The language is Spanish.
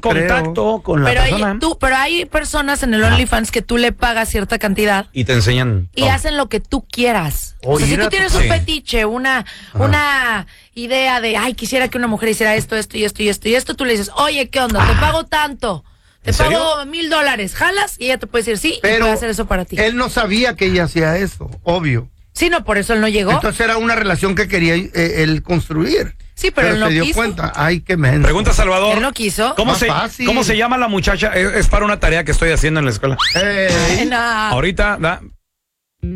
contacto con la persona. Pero hay personas en el OnlyFans que tú le pagas cierta cantidad y te enseñan y hacen lo que tú quieras. O sea, si tú tienes un fetiche, una idea de, ay, quisiera que una mujer hiciera esto, esto y esto y esto y esto, tú le dices, oye, ¿qué onda? Te pago tanto. Te pago $1,000, jalas y ella te puede decir sí, pero y puede hacer eso para ti. Él no sabía que ella hacía eso, obvio. Sí, no, por eso él no llegó. Entonces era una relación que quería él construir. Sí, pero él no se dio quiso. cuenta. Ay, qué menso. Pregunta Salvador. Él no quiso. ¿Cómo se llama la muchacha? Es para una tarea que estoy haciendo en la escuela. No. Ahorita,